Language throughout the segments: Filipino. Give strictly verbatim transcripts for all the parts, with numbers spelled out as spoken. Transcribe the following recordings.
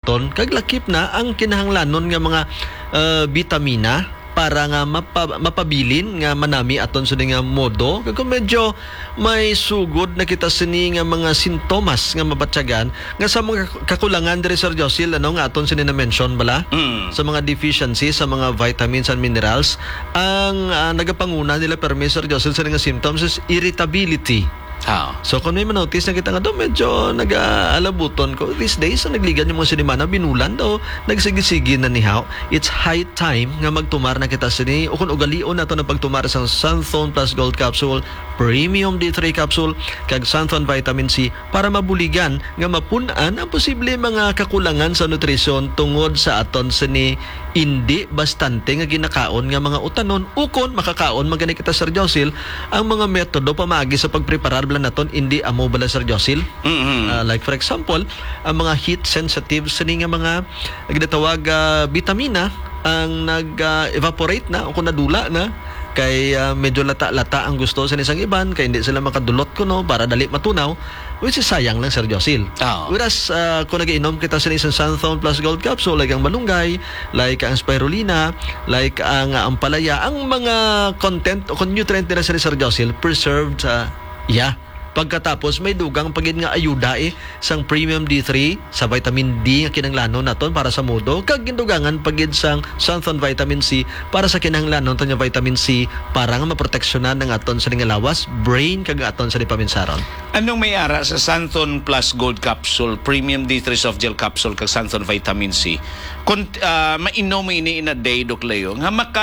naton kag lakip na ang kinahanglanon nga mga uh, vitamina para nga mapa, mapabilin nga manami aton sa nga modo kag kung medyo may sugod na kita sini nga mga sintomas nga mabatyagan nga sa mga kakulangan diri Sir Josil ano nga aton sini na mention bala mm. sa mga deficiency sa mga vitamins and minerals ang uh, nagapanguna nila permi Sir Josil sa nga symptoms is irritability. Oh. So kung may manotice na kita nga daw medyo nag-aalabuton ko these days ang nagligan yung mga sinimana binulan daw nagsigisigi na nihaw it's high time nga magtumar na kita sini o kung ugalion na to na pagtumar sa Sunthone Plus Gold Capsule Premium D three Capsule kag Sunthone Vitamin C para mabuligan nga mapunan ang posible mga kakulangan sa nutrisyon tungod sa aton sini hindi bastante nga ginakaon nga mga utanon ukon makakaon magani kita Sir Josil ang mga metodo pamaagi sa pagpreparar bala naton hindi amo bala Sir Josil mm-hmm. uh, like for example ang mga heat sensitive sini nga mga ginatawag uh, vitamina ang nag-evaporate uh, na o kung nadula na kay uh, medyo lata-lata ang gusto sa isang iban kay hindi sila makadulot ko no para dali matunaw which is sayang lang Sir Josil. Oh. Whereas uh, kung nag-inom kita sa isang Sunthone Plus Gold Capsule like ang malunggay, like ang spirulina, like ang uh, ampalaya, ang mga content o nutrient nila sa Sir Josil preserved sa uh, yeah. Pagkatapos may dugang pagid nga ayuda eh sang Premium D three sa vitamin D nga kinahanglanon naton para sa modo kag gindugangan pagid sang Sunthone Vitamin C para sa kinahanglanon naton nga vitamin C para nga maproteksyonan ng aton sa nga lawas, brain kag aton sa paminsaron. Anong may ara sa Sunthone Plus Gold Capsule, Premium D three Soft Gel Capsule kag Sunthone Vitamin C? Kung uh, mainom ini in a day Doc Leo nga maka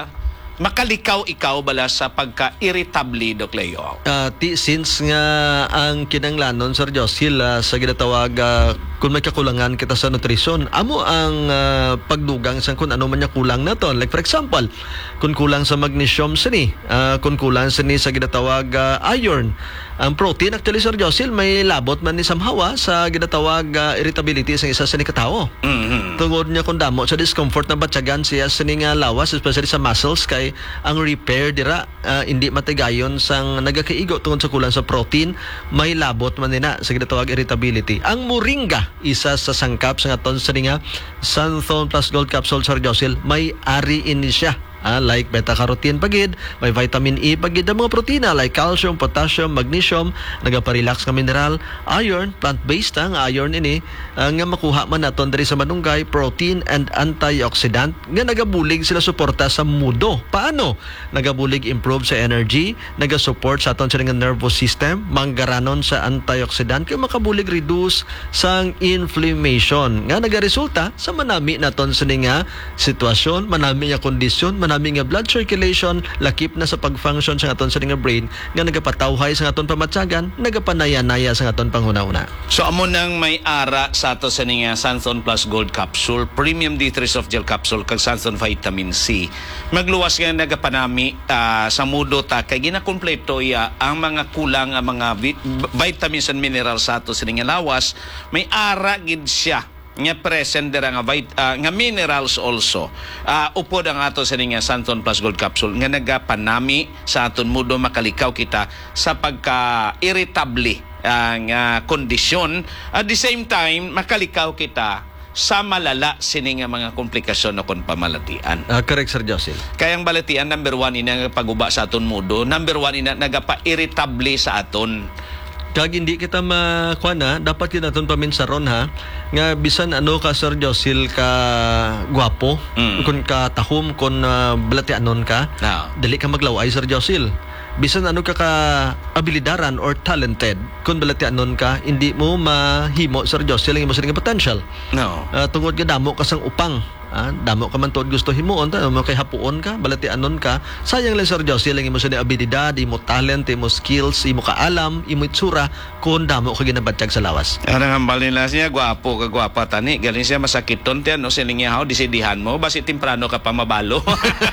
makalikaw ikaw bala sa pagka-irritable Doc Leo? Uh, ti, since nga ang kinanglanon Sir Josil uh, sa ginatawag uh, kung may kakulangan kita sa nutrisyon amo ang uh, pagdugang sa kung ano man niya kulang naton like for example kung kulang sa magnesium sini uh, kung kulang sini sa ginatawag uh, iron ang protein actually Sir Josil may labot man ni samhawa sa ginatawag uh, irritability sa isa sa ni katao mm-hmm. tungod niya kung damo sa discomfort na batyagan siya sa ni nga lawas especially sa muscles kay ang repair dira uh, hindi matigayon sang nagakaigo tungod sa kulang sa protein may labot man nina sa ginatawag irritability ang moringa isa sa sangkap sa aton sa nga Sunthone Plus Gold Capsule Sir Josil may ari ini siya Ah, like beta-carotene pagid, may vitamin E pagid ang mga protina like calcium, potassium, magnesium, nagapa-relax nga mineral, iron, plant-based ang iron ini uh, nga makuha man naton diri sa manunggay, protein and antioxidant nga nagabulig sila suporta sa mudo. Paano? Nagabulig improve sa energy, naga-support sa aton sa nga nervous system, manggaranon sa antioxidant kay makabulig reduce sang inflammation nga nagaresulta sa manami naton sa nga sitwasyon, manami nga kondisyon, manami nga blood circulation lakip na sa pag-function sa aton sa nga brain nga nagapatawhay sa aton pamatsagan nagapanaya-naya sa aton panghuna-una. So amo nang may ara sa ato sa nga Sunthone Plus Gold Capsule, Premium D three Soft Gel Capsule kag Sunthone Vitamin C. Magluwas nga nagapanami uh, sa mudo ta kay ginakumpleto ya ang mga kulang ang mga vit- vitamins and minerals sa ato sa nga lawas may ara gid siya nga present dira nga vit, uh, nga minerals also uh, upod ang ato sa nga Sunthone Plus Gold Capsule nga nagapanami sa aton mudo makalikaw kita sa pagka-irritable uh, nga kondisyon at the same time makalikaw kita sa malala sini nga mga komplikasyon o kon pamalatian. Uh, correct Sir Josil. Kayang balatian number one ina paguba sa aton mudo, number one ina nagapa-irritable sa aton. Kag hindi kita makuha na, dapat kita natin paminsaron ha, nga bisan ano ka Sir Josil ka gwapo, mm. kung ka tahom, kung uh, balatianon ka, no. dali ka maglaway Sir Josil. Bisan ano ka ka abilidaran or talented, kung balatianon ka, hindi mo mahimo Sir Josil ang imo sa potential. No. Uh, tungod ka damo ka sang upang. Ah, damo ka man tuod gusto himuon ta mo kay hapuon ka balatianon ka sayang lang Sir Josil lang imo sa abilidad imo talent imo skills imo kaalam imo itsura kun damo ka ginabatyag sa lawas. Ano nga balin lang siya gwapo ka gwapa tani galing siya masakiton tiyan no siling yaw disidihan mo basi temprano ka pa mabalo.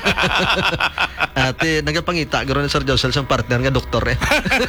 Ate nagapangita garo ni Sir Josil sang partner nga doktor eh.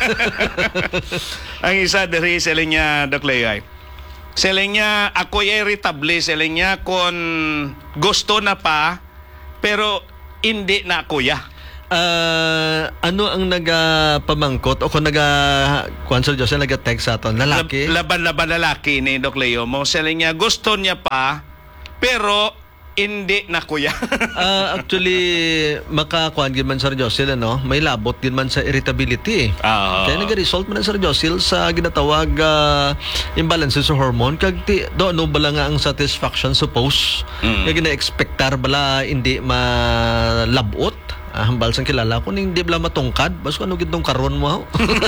Ang isa diri siling niya Doc Leo ay sila niya, ako irritable, sila niya kung gusto na pa, pero hindi na ako ya. Ah, ano ang nagapamangkot o kung naga kuan Sir Josel naga-text sa aton lalaki? Lab- Laban-laban lalaki ni Doc Leo mo. Sila niya, gusto niya pa, pero hindi na kuya. Ah, actually makakuan gid man Sir Josel ano, may labot din man sa irritability. Ah. Kaya nag-result man Sir Josel sa ginatawag uh, imbalance sa hormone kag ti do no bala nga ang satisfaction suppose. Mm. Kaya gina-expectar bala hindi malabot. Ah, hambal sang kilala ko ning di bala matungkad bas ano gid tong karon mo.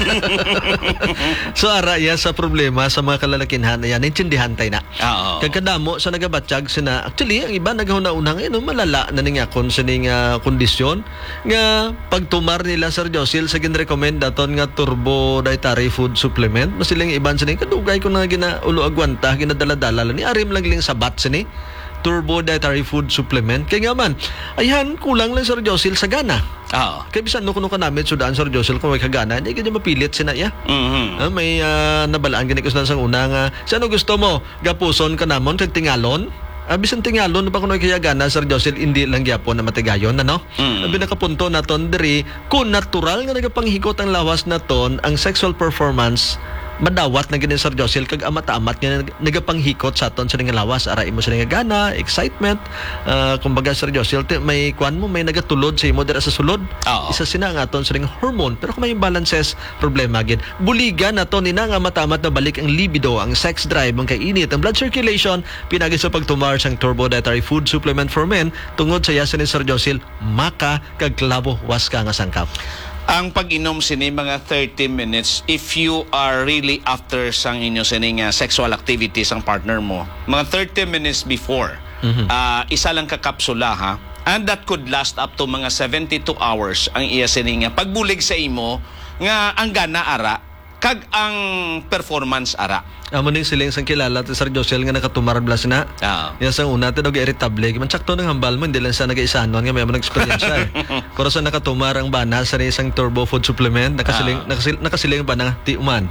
So ara ya sa problema sa mga kalalakinhan yan intindihan tay na. Oo. Kag kadamo sa nagabatsyag sina actually ang iba naghuna-una ngayon no, malala na ning akon sa ning uh, kondisyon nga pagtumar nila Sir Josel sa ginrecommend daton nga turbo dietary food supplement mas silang iban sa ning kadugay ko na ginaulo agwanta ginadala-dala ni arim lang ling sabat sini turbo dietary food supplement kay nga man ayan kulang lang Sir Josel sa gana. Oo. Kaya bisan no kuno ka namin sudan Sir Josel kung may kagana hindi ka mapilit sina ya. Mhm. Ah, may uh, nabalaan gani ko sa sang una nga sa ano gusto mo gapuson ka namon kag tingalon. Ah, bisan tingalon pa kuno kaya gana Sir Josel hindi lang gyapon na matigayon ano. Mm. Abi nakapunto naton diri kung natural nga nagapanghikot ang lawas naton ang sexual performance madawat na gini Sir Josel kag amat-amat nga nagapanghikot sa aton sa nga lawas ara imo sa nga gana excitement uh, kumbaga Sir Josel may kwan mo may nagatulod sa imo dira sa sulod. Oo. Isa sina nga aton sa nga hormone pero kung may imbalances problema gid buligan naton ina nga matamat na balik ang libido ang sex drive ang kainit ang blood circulation pinagi sa pagtumar sang turbo dietary food supplement for men tungod sa yasin ni Sir Josel maka kag klabo was ka nga sangkap. Ang pag-inom sini mga thirty minutes if you are really after sang inyo sini nga sexual activity sang partner mo. Mga thirty minutes before. Mhm. ah, isa lang ka kapsula ha. And that could last up to mga seventy-two hours ang iya sini nga pagbulig sa imo nga ang gana ara kag ang performance ara. Amo ning siling sang kilala ti Sir Josel nga nakatumar blas na. Oo. Yan sang una tinog irritable. Man sakto nang hambal mo hindi lang sa nagaisanon nga may mo nag-experience eh. Pero sa nakatumar ang bana sa isang turbo food supplement nakasiling Ah. nakasil, nakasiling pa na ti uman.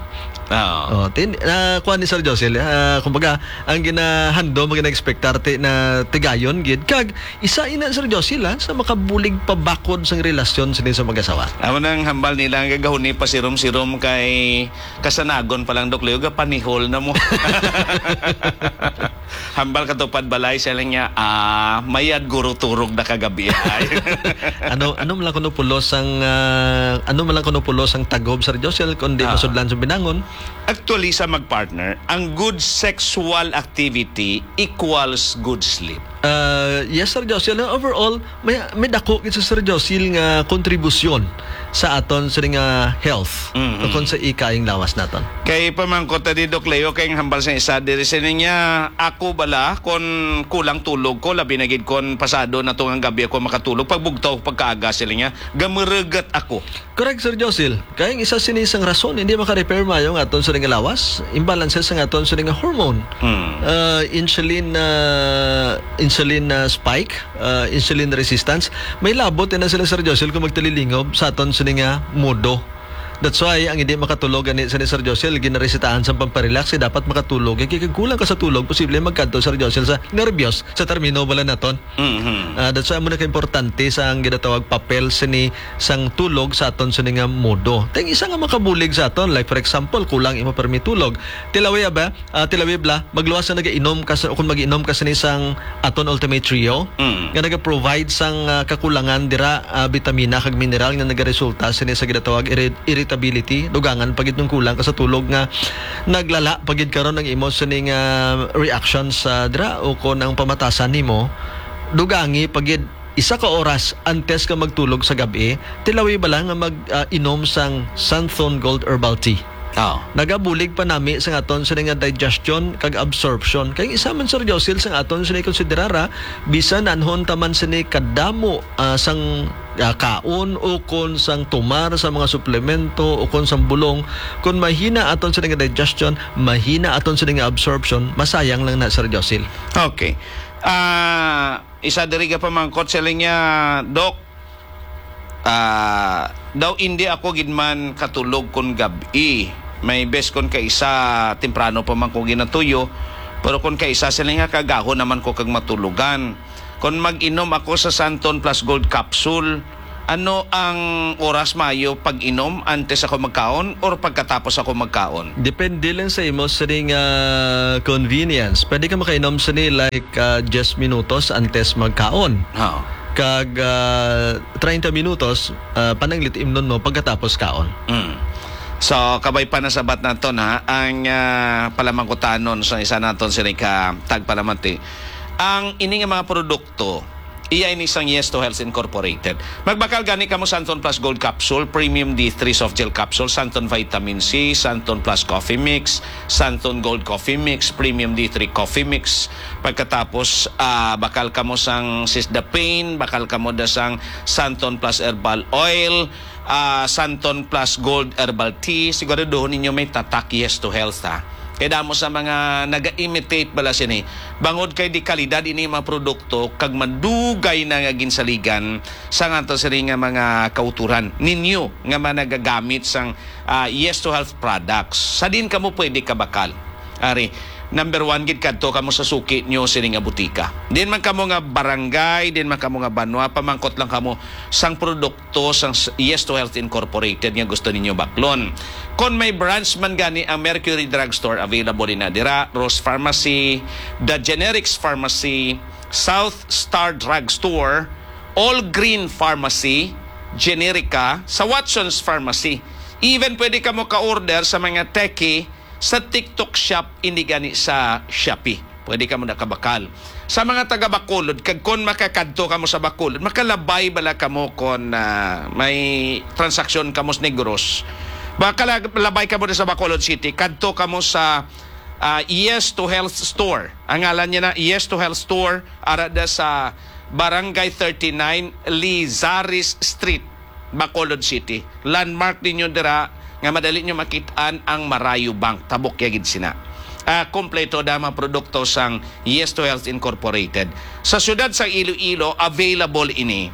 Oo. Oh, tin na kuan ni Sir Josel uh, kumbaga ang ginahando mo gina-expectarte na tigayon gid kag isa ina Sir Josel ha, sa makabulig pabakod sang relasyon sa sa mag-asawa. Amo nang hambal nila ang gagahon ni pasirom-sirom kay kasanagon pa lang Doc Leo ga panihol na mo. Hambal katupad balay sa lang niya ah mayad guro turog na kagabi ay. ano ano man lang kuno pulos ang uh, ano man lang kuno pulos ang tagob Sir Josel kundi Ah. masudlan sa binangon. Actually sa magpartner, ang good sexual activity equals good sleep. Uh, yes Sir Josel, overall may may dako gid sa Sir Josel nga kontribusyon sa aton sa nga health Mhm. tungkol sa ikaing lawas naton. Kay pamangkot ta di Doc Leo kay ang hambal sa isa diri sa niya ako bala kon kulang tulog ko labi na gid kon pasado na tong gabi ako makatulog pagbugtaw pagkaaga sila niya gamuregat ako. Correct Sir Josel. Kaya ang isa sinisang rason hindi maka-repair mayo nga aton sa nga lawas, imbalances sa aton sa nga hormone. Hmm. Uh, insulin uh, insulin uh, spike, uh, insulin resistance. May labot na sila Sir Josel kung magtalilingob sa aton sa nga modo. That's why ang hindi makatulog ani sa ni Sir Josel ginaresetahan sa pamparelax eh, dapat makatulog. Kaya kung kulang ka sa tulog, posible magkanto Sir Josel sa nervyos sa termino bala naton. Mhm. Uh, that's why mo na ka-importante sa ang ginatawag papel sini sang tulog sa aton sa nga modo. Teng isa nga makabulig sa aton like for example kulang imo permi tulog. Tilawi ba? Uh, tilawi bla magluwas na nagainom ka sa kung magiinom ka sa ni sang aton Ultimate Trio Mm. nga naga-provide sang uh, kakulangan dira uh, vitamina kag mineral nga nagaresulta sa ni sa ginatawag irrit- irritability dugangan pagid nung kulang ka sa tulog nga naglala pagid karon ang imo sa ni nga reactions sa dira o kon ang pamatasan nimo dugangi pagid isa ka oras antes ka magtulog sa gabi tilawi ba lang nga mag-inom sang Santhon Gold Herbal Tea. Oh. Nagabulig pa nami sa aton sa nga digestion kag absorption kay isa man Sir Josel sa aton sa konsiderara bisan anhon taman sa ni kadamo uh, sang uh, kaon o kon sang tumar sa mga suplemento o kon sang bulong kun mahina aton sa nga digestion mahina aton sa nga absorption masayang lang na Sir Josel. Okay. Ah, isa diri ka pamangkot sila niya, Doc. Ah, daw hindi ako gidman katulog kon gabi. May best kon ka isa temprano pa man ko ginatuyo. Pero kon ka isa sila nga kagahon naman ko kag matulugan. Kon mag-inom ako sa Santon Plus Gold Capsule, ano ang oras mayo pag-inom antes ako magkaon or pagkatapos ako magkaon? Depende lang sa imo sa ring uh, convenience. Pwede ka makainom sa ni like uh, just minutos antes magkaon. Ha. Kag uh, thirty minutos uh, pananglit imnon mo pagkatapos kaon. Mm. So, kabay pa na sabat naton ha, ang uh, palamangkutanon sa isa naton sila ka tagpalamanti. Ang ini nga mga produkto, iya ini isang Yes to Health Incorporated. Magbakal gani kamo Santon Plus Gold Capsule, Premium D three Soft Gel Capsule, Santon Vitamin C, Santon Plus Coffee Mix, Santon Gold Coffee Mix, Premium D three Coffee Mix. Pagkatapos, uh, bakal kamo sang Sisdapane, bakal kamo da sang Santon Plus Herbal Oil, uh, Santon Plus Gold Herbal Tea. Siguro doon ninyo may tatak Yes to Health ha. Kaya mo sa mga naga-imitate bala sini, bangod kay di kalidad ini mga produkto, kag madugay na nga ginsaligan sa nga to sini nga mga kauturan ninyo nga managagamit sang uh, Yes to Health products. Sa din kamo pwede kabakal. Ari, number one, gid kadto kamo sa suki nyo sini nga butika. Din man kamo nga barangay, din man kamo nga banwa, pamangkot lang kamo sang produkto sang Yes to Health Incorporated nga gusto ninyo baklon. Kung may branch man gani ang Mercury Drugstore, available din na dira, Rose Pharmacy, The Generics Pharmacy, South Star Drugstore, All Green Pharmacy, Generica, sa Watson's Pharmacy. Even pwede ka mo ka-order sa mga teki sa TikTok shop, hindi gani sa Shopee. Pwede ka mo nakabakal. Sa mga taga Bacolod, kag kon makakadto ka mo sa Bacolod, makalabay bala ka mo kon uh, may transaksyon ka mo sa Negros. Baka labay ka mo sa Bacolod City, kadto ka mo sa uh, Yes to Health Store. Ang ngalan niya na Yes to Health Store, arada sa Barangay thirty-nine, Lizaris Street, Bacolod City. Landmark ninyo dira, nga madali nyo makitaan ang Marayu Bank. Tabok yagid sina. Uh, kompleto na mga produkto sang Yes to Health Incorporated. Sa syudad sa Iloilo, available ini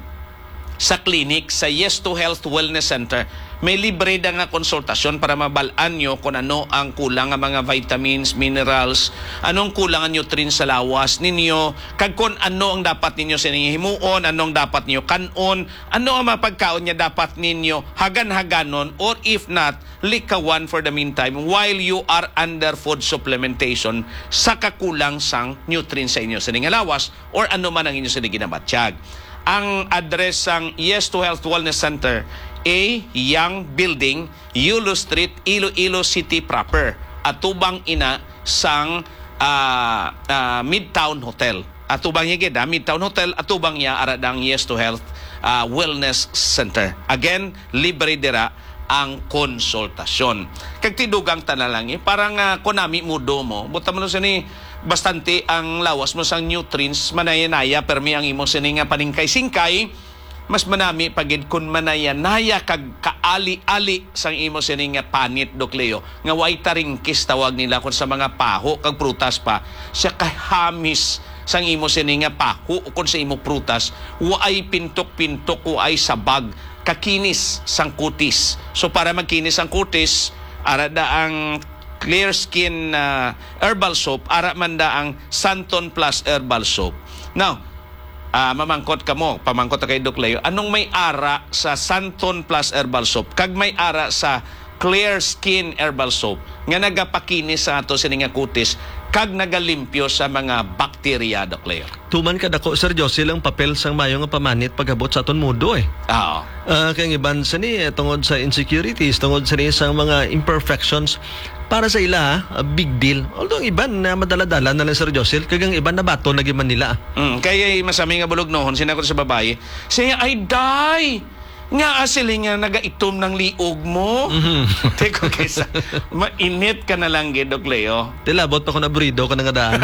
sa clinic, sa Yes to Health Wellness Center. May libre da nga konsultasyon para mabalaan nyo kung ano ang kulang ng mga vitamins, minerals, anong kulang ang nutrients sa lawas ninyo, kag kung ano ang dapat ninyo sa inyong himuon, anong dapat ninyo kanon, ano ang mapagkaon niya dapat ninyo hagan-haganon, or if not, likawan for the meantime while you are under food supplementation sa kakulang sang nutrients sa inyo sa inyong lawas or ano man ang inyo sa inyong ginabatsyag. Ang address sang Yes to Health Wellness Center, A. Young Building, Yulo Street, Iloilo City proper. Atubang ina sang uh, uh, Midtown Hotel. Atubang higit, ha? Midtown Hotel, atubang niya aradang Yes to Health uh, Wellness Center. Again, libre dira ang konsultasyon. Kag tidugang tanalangi, parang uh, konami mudo mo, buta mo sa ni bastante ang lawas mo sang nutrients, manaya-naya, permi ang imo sini nga paningkay-singkay, mas manami pagid kun manaya-naya kag kaali-ali sang imo sini nga panit, Dok Leo, nga way taringkis tawag nila kun sa mga paho kag prutas pa, siya kahamis sang imo sini nga paho kun sa imo prutas, waay pintok-pintok, waay sabag, kakinis sang kutis. So para magkinis ang kutis, arada ang Clear Skin uh, Herbal Soap, ara man da ang Santon Plus Herbal Soap. Now, uh, mamangkot ka mo, pamangkot kay Doc Leo, anong may ara sa Santon Plus Herbal Soap kag may ara sa Clear Skin Herbal Soap nga nagapakinis sa ato sining nga kutis kag nagalimpyo sa mga bakterya, Doc Leo? Tuman ka dako, Sir Jose, lang papel sang mayo nga pamanit pagabot sa aton mudo eh. Oo. Uh, kaya iban sa ni, tungod sa insecurities, tungod sa ni sang mga imperfections, para sa ila, a big deal. Although iban na madala-dala na lang, Sir Jose, kagang iban na bato na giman nila. Mm, kaya masami nga bulog nohon, sinakot sa babae, siya ay die! Nga asili nga nagaitom ng liog mo. Mm-hmm. Teko kaysa, mainit ka na lang, Dok Leo. Tilabot pa ko na brido ka na nga daan.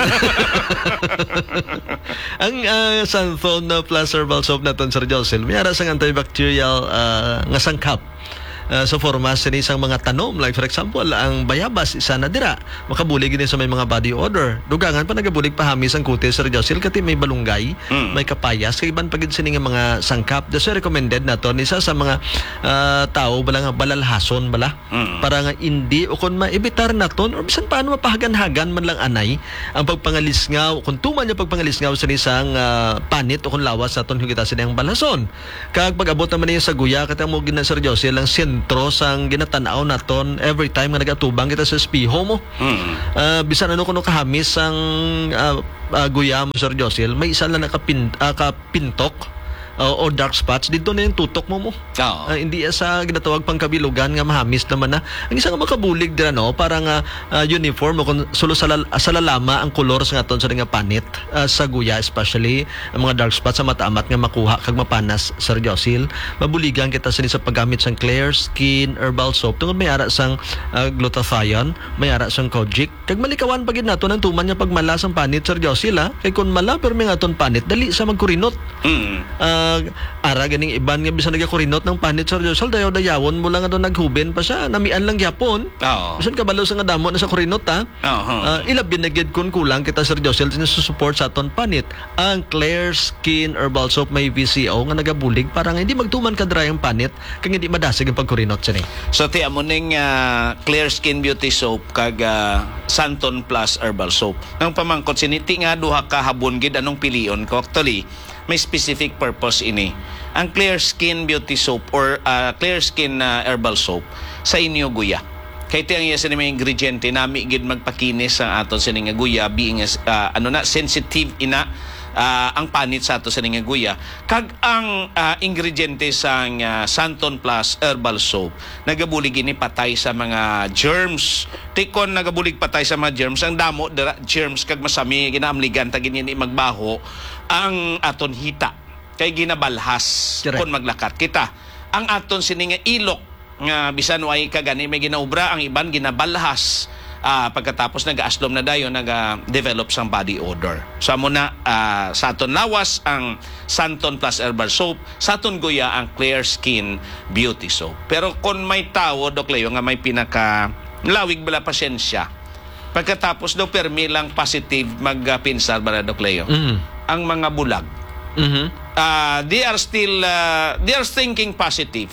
Ang uh, Santon Plus Herbal Soap natin, Sir Josel, may ara sang antibacterial uh, nga sangkap uh, sa forma sa isang mga tanom. Like for example, ang bayabas, isa na dira. Makabulig din sa may mga body odor. Dugangan pa nagabulig pahamis ang kutis, Sir Josil, kati may balunggay, Mm. may kapayas, kay iban pagid sini nga mga sangkap. That's why recommended na to. Isa sa mga uh, tao, bala nga balalhason, bala. Mm. Para nga hindi, o kung maibitar na to, or bisan paano mapahagan-hagan man lang anay, ang pagpangalisngaw, kung tuman yung pagpangalisngaw sa isang uh, panit o kung lawas sa aton yung kita sinayang balason. Kag pag-abot naman niya sa guya, kata mo gina Sir Josil, ang sentro sang ginatanaw naton every time nga nagatubang kita sa espiho mo. Mm. Uh, bisan ano kuno kahamis ang uh, uh, guya mo, Sir Josil, may isa lang nakapin, uh, kapintok uh, o dark spots, dito na yung tutok mo mo. Oo. Uh, hindi sa ginatawag pang kabilugan nga mahamis naman na. Ang isa nga makabulig dira no, parang uh, uh, uniform o kung sulo sa, lal- sa lalama ang kolor sa aton sa nga panit uh, sa guya, especially ang mga dark spots sa mataamat nga makuha kag mapanas, Sir Josil. Mabuligan kita sa sa paggamit sang Clear Skin Herbal Soap tungod may ara sang uh, glutathione, may ara sang kojic. Kag malikawan pagid nato nang tuman nga pagmala sang panit, Sir Josil, ha? Kay kun mala pero may aton panit dali sa magkurinot. Mm. Uh, ara ganing iban nga bisan nagakurinot ng panit, Sir Josil, dayaw dayawon mo lang ato naghuben pa siya, namian lang gyapon. Oo. Bisan kabalo sa nga damo na sa kurinot, ha? Oo. Uh, ilabin na gid kun kulang kita, Sir Josil, support sa aton panit. Ang Clear Skin Herbal Soap may V C O nga nagabulig para nga hindi magtuman ka dry ang panit kag hindi madasig ang pagkurinot sa ni. So ti amo ning uh, Clear Skin Beauty Soap kag uh, Santon Plus Herbal Soap. Nang pamangkot siniti nga duha ka habon gid anong pilion ko. Actually, may specific purpose ini. Ang Clear Skin Beauty Soap or uh, Clear Skin uh, Herbal Soap sa inyo guya. Kay ti ang iya sa mga ingrediente nami gid magpakinis ang aton sa nga guya being uh, ano na sensitive ina uh, ang panit sa ato sa nga guya. Kag ang uh, ingrediente sa uh, Santon Plus Herbal Soap nagabulig ini patay sa mga germs. Tikon nagabulig patay sa mga germs ang damo dira germs kag masami ginaamligan ta ganyan ni magbaho ang aton hita kay ginabalhas Correct. kon maglakat kita. Ang aton sini nga ilok nga bisan way kagani may ginaubra ang iban ginabalhas uh, pagkatapos nag-aaslom na dayon nag-develop sang body odor. So amo na uh, sa aton lawas ang Santon Plus Herbal Soap, sa aton guya ang Clear Skin Beauty Soap. Pero kung may tawo Dok Leo nga may pinaka lawig bala pasyensya pagkatapos do permi lang positive magpinsar bala Dok Leo. Mm. Ang mga bulag Mhm. uh, they are still uh, they are thinking positive.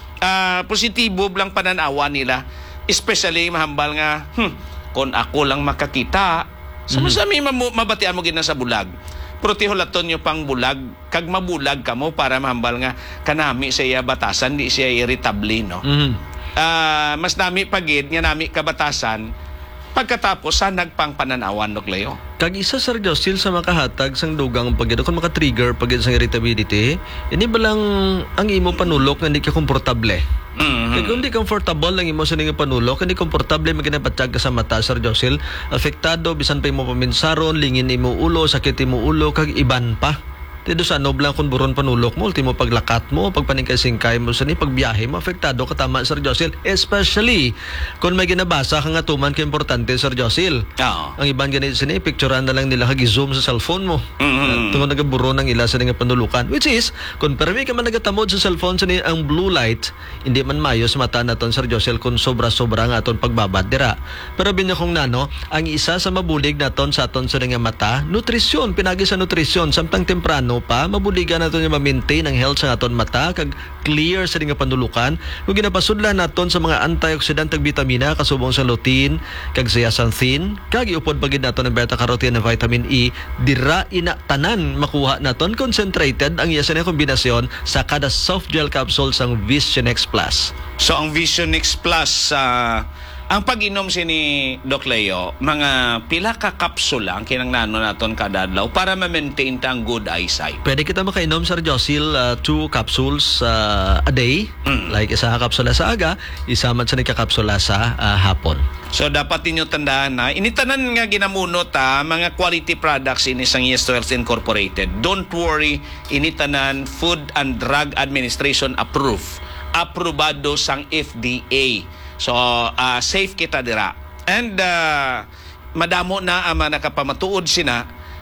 Uh, positibo lang pananawa nila, especially mahambal nga hmm, kung ako lang makakita sa masami mm-hmm. mabatian mo gina sa bulag pero tihulaton nyo pang bulag kag mabulag ka mo para mahambal nga kanami siya batasan di siya irritable no. Mhm. Uh, mas nami pagid nga nami kabatasan pagkatapos sa nagpang pananawan Dok Leo. Kag isa, Sir Josil, sa makahatag sang dugang pagid kung maka-trigger pagid sang irritability, ini ba lang ang imo panulok nga hindi ka komportable? Mm-hmm. Kaya kung hindi comfortable lang imo sa nga panulok, hindi komportable maginapatyag ka sa mata, Sir Josil, apektado bisan pa imo paminsaron, lingin imo ulo, sakit imo ulo, kag iban pa. Tido sa noblang kung buron panulok mo, ultimo paglakat mo, pagpaningkay-singkay mo sa ni, pagbiyahe mo, apektado ka tama, Sir Josil. Especially, kung may ginabasa ka nga tuman ka importante, Sir Josil. Oo. Ang iban ganito sini, picturean na lang nila kag-zoom sa cellphone mo. Mm-hmm. Tungod nagaburo ng ila sa nga panulukan. Which is, kung permi ka man nagatamod sa cellphone sa ni, ang blue light, hindi man mayo sa mata naton, Sir Josil, kung sobra-sobra nga aton pagbabad dira. Pero binya kong nano, ang isa sa mabulig naton sa aton sa nga mata, nutrisyon, pinagi sa nutrisyon, samtang temprano pa, mabuligan naton nga ma-maintain ang health sa aton mata, kag clear sa nga panulukan. Kung ginapasudlan naton sa mga antioxidant kag vitamina, kasubong sa lutein, kag zeaxanthin, kag iupod pagid naton ang beta-carotene and vitamin E, dira ina tanan makuha naton concentrated ang iya sa nga kombinasyon sa kada soft gel capsule sang Vision X Plus. So ang Vision X Plus uh, ang pag-inom sini Doc Leo, mga pila ka kapsula ang kinanglanon naton kada adlaw para ma-maintain ta ang good eyesight. Pwede kita makainom, Sir Josil, uh, two capsules uh, a day. Mm. Like isa ka kapsula sa aga, isa man sa nagkakapsula sa uh, hapon. So dapat ninyo tandaan na initanan nga ginamuno ta mga quality products ini sang Yes to Health Incorporated. Don't worry, initanan Food and Drug Administration approved. Aprobado sang F D A. So uh, safe kita dira. And uh, madamo na ang mga nakapamatuod sina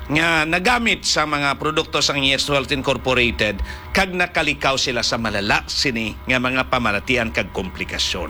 nga nagamit sa mga produkto sang Yes Health Incorporated kag nakalikaw sila sa malala sini nga mga pamalatian kag komplikasyon.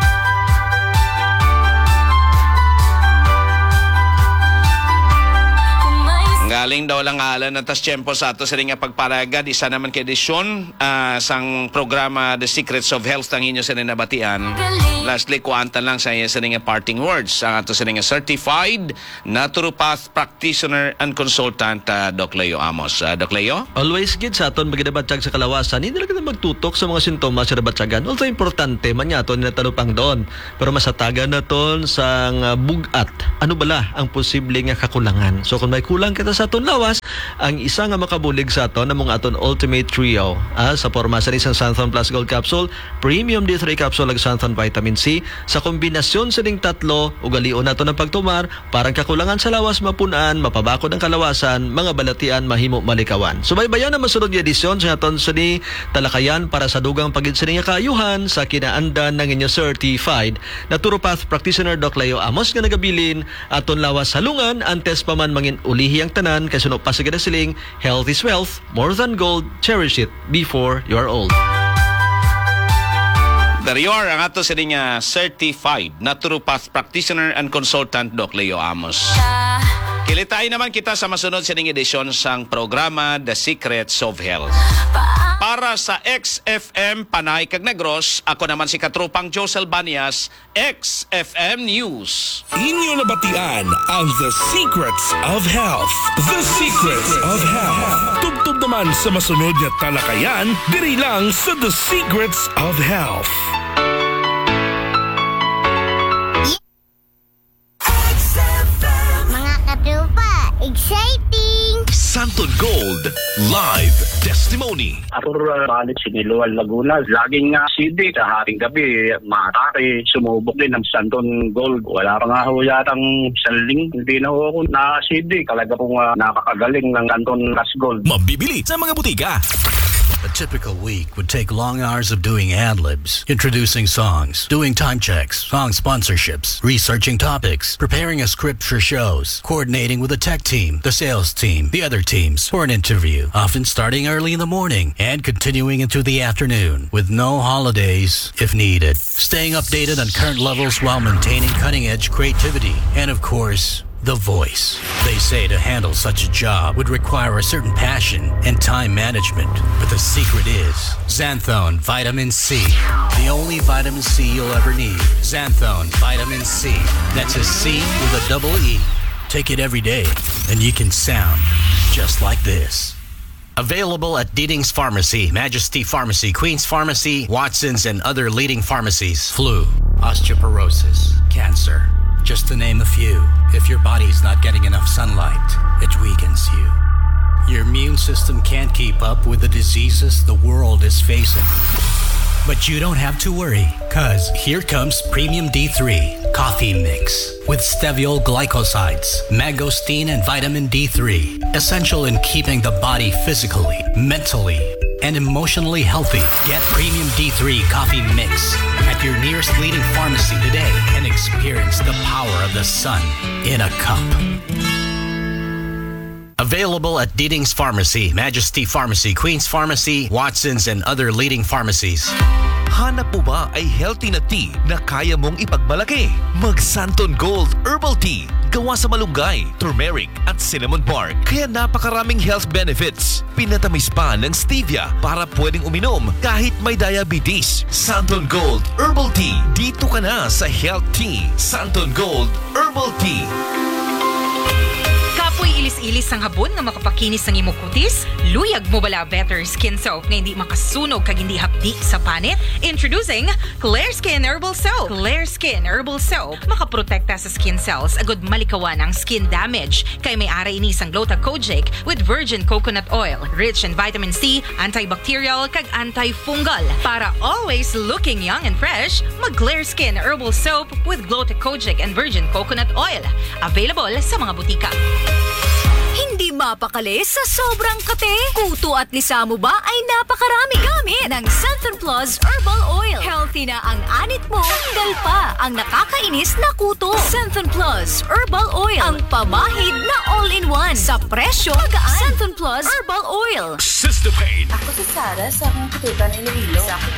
Galing daw lang alan at tas tiyempo sa ato sa nga pagparagad. Isa naman kay edisyon uh, sang programa The Secrets of Health ang inyo sa ninabatian. Lastly, kuantan lang sa sa nga parting words. Ang ato sa nga certified naturopath practitioner and consultant uh, Doc Leo Amos. Uh, Doc Leo? Always gid sa aton magdabatyag sa kalawasan, hindi lang kita magtutok sa mga sintomas sa dabatyagan. Also importante man yaton na tanupang doon. Pero masatagan na ton sang uh, bugat. Ano bala ang posible nga kakulangan? So kung may kulang kita sa aton lawas, ang isa nga makabulig sa aton namong aton Ultimate Trio ah, sa forma sa isang Santhon Plus Gold Capsule, Premium D three Capsule ag Santhon Vitamin C. Sa kombinasyon sa ding tatlo, ugalion nato ng pagtumar, parang kakulangan sa lawas mapunan, mapabakod ang kalawasan, mga balatian mahimo malikawan. Subaybayan na masunod nga edisyon sa aton sa ni talakayan para sa dugang pagid sa nga kaayuhan sa kinaandan ng inyo certified naturopath practitioner Doc Leo Amos nga nagabilin aton lawas halungan antes pa man mangin ulihi ang tanan kay suno pa sa siling health is wealth, more than gold, cherish it before you are old. There you are, ang ato sa nga certified naturopath practitioner and consultant Doc Leo Amos. Kilitay naman kita sa masunod sa ning edisyon sang programa The Secrets of Health. Para sa X F M Panay kag Negros, ako naman si Katropang Josel Banias, X F M News. Inyo nabatian ang The Secrets of Health. The Secrets of Health. Tubtub naman sa masunod na talakayan, diri lang sa The Secrets of Health. Mga katropa, exciting! Santon Gold Live Testimony. Ator uh, balik Siniluan, Laguna. Laging nga uh, C D sa haring gabi, matake, sumubok din ng Santon Gold. Wala pa nga ho yatang saling, hindi na ho ako na-C D. Talaga pong uh, nakakagaling ng Santon Plus Gold. Mabibili sa mga butika. A typical week would take long hours of doing ad-libs, introducing songs, doing time checks, song sponsorships, researching topics, preparing a script for shows, coordinating with the tech team, the sales team, the other teams for an interview, often starting early in the morning and continuing into the afternoon, with no holidays if needed. Staying updated on current levels while maintaining cutting-edge creativity, and of course, the voice. They say to handle such a job would require a certain passion and time management. But the secret is Xanthone Vitamin C. The only vitamin C you'll ever need. Xanthone Vitamin C. That's a C with a double E. Take it every day and you can sound just like this. Available at Deedings Pharmacy, Majesty Pharmacy, Queen's Pharmacy, Watson's, and other leading pharmacies. Flu, osteoporosis, cancer. Just to name a few. If your body's not getting enough sunlight, it weakens you. Your immune system can't keep up with the diseases the world is facing. But you don't have to worry, cause here comes Premium D three Coffee Mix with steviol glycosides, mangosteen, and vitamin D three. Essential in keeping the body physically, mentally, and emotionally healthy. Get Premium D three Coffee Mix at your nearest leading pharmacy today and experience the power of the sun in a cup. Available at Deedings Pharmacy, Majesty Pharmacy, Queen's Pharmacy, Watson's, and other leading pharmacies. Hanap mo ba ay healthy na tea na kaya mong ipagmalaki? Mag Santon Gold Herbal Tea. Gawa sa malunggay, turmeric at cinnamon bark. Kaya napakaraming health benefits. Pinatamis pa ng stevia para pwedeng uminom kahit may diabetes. Santon Gold Herbal Tea. Dito ka na sa Health Tea. Santon Gold Herbal Tea. Kapoy ilis-ilis ang habon nga makapakinis ng imong kutis? Luyag mo bala better skin soap na hindi makasunog kag hindi hapdi sa panit? Introducing Clear Skin Herbal Soap. Clear Skin Herbal Soap makaprotekta sa skin cells agud malikawan ang skin damage kay may ara ini sang Gluta-Kojic with virgin coconut oil, rich in vitamin C, antibacterial kag antifungal. Para always looking young and fresh, mag Clear Skin Herbal Soap with Gluta-Kojic and virgin coconut oil. Available sa mga butika. Hindi Mapakali sa sobrang kate. Kuto at lisa mo ba ay napakarami gamit ng Santon Plus Herbal Oil. Healthy na ang anit mo, tanggal pa ang nakakainis na kuto. Santon Plus Herbal Oil, ang pamahid na all-in-one sa presyo magaan. Santon Plus Herbal Oil. Sister Pain. Ako si Sarah sa akong kututan Iloilo. Sa akong